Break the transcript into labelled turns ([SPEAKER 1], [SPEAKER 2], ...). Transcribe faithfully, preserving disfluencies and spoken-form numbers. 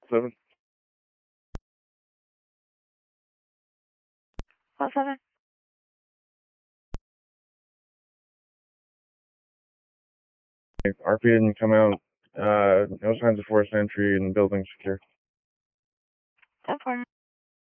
[SPEAKER 1] Seven.
[SPEAKER 2] What seven?
[SPEAKER 1] R P didn't come out. Uh, no signs of forced entry and building secure.
[SPEAKER 2] ten four.